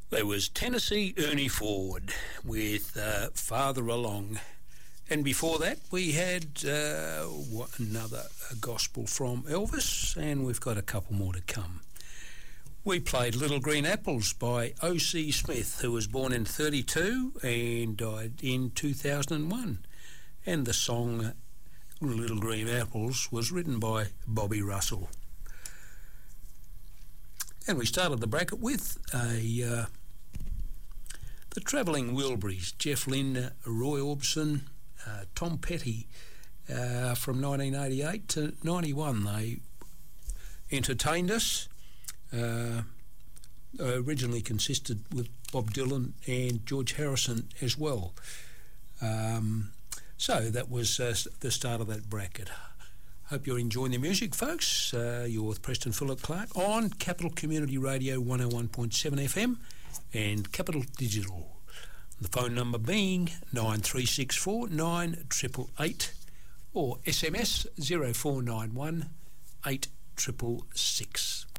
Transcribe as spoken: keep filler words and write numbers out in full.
There was Tennessee Ernie Ford with uh, Farther Along. And before that, we had uh, another gospel from Elvis, and we've got a couple more to come. We played Little Green Apples by O C Smith, who was born in thirty-two and died in two thousand one. And the song Little Green Apples was written by Bobby Russell. And we started the bracket with a uh, the Travelling Wilburys, Jeff Lynne, Roy Orbison, uh, Tom Petty, uh, from nineteen eighty-eight to ninety-one. They entertained us. Uh, originally consisted with Bob Dylan and George Harrison as well. Um, so that was uh, the start of that bracket. Hope you're enjoying the music, folks. Uh, you're with Preston Phillip Clark on Capital Community Radio one oh one point seven F M and Capital Digital. The phone number being nine three six four nine eight eight eight or S M S zero four nine one eight six six six.